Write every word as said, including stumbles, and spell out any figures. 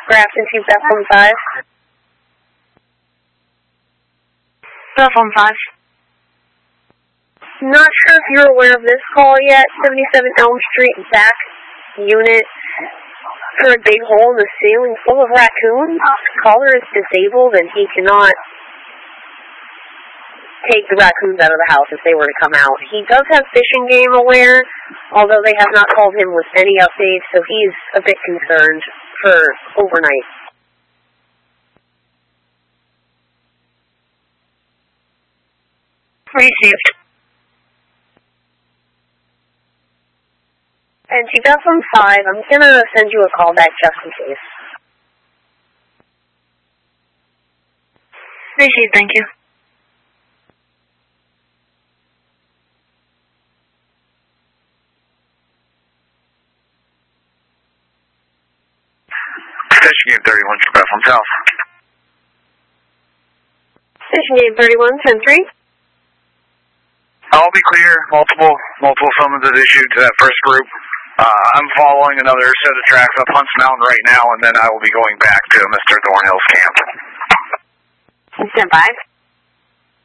Grafton to Bethlehem five. Bethlehem five. Not sure if you're aware of this call yet. seventy-seven Elm Street back unit for a big hole in the ceiling full of raccoons. Caller is disabled and he cannot take the raccoons out of the house if they were to come out. He does have fishing game aware, although they have not called him with any updates, so he's a bit concerned for overnight. Received. And to Bethlehem five, I'm going to send you a call back just in case. Received, thank you. Station Game thirty-one for Bethlehem South. Station Game thirty-one, ten three. I'll be clear. Multiple, multiple summons issued to that first group. Uh, I'm following another set of tracks up Hunts Mountain right now, and then I will be going back to Mister Thornhill's camp. Stand by.